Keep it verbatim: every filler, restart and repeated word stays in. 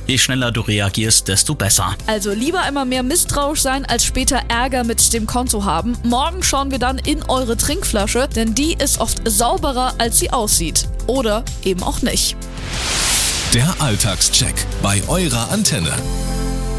Je schneller du reagierst, desto besser. Also lieber einmal mehr misstrauisch sein, als später Ärger mit dem Konto haben. Morgen schauen wir dann in eure Trinkflasche, denn die ist oft sauberer, als sie aussieht. Oder eben auch nicht. Der Alltagscheck bei eurer Antenne.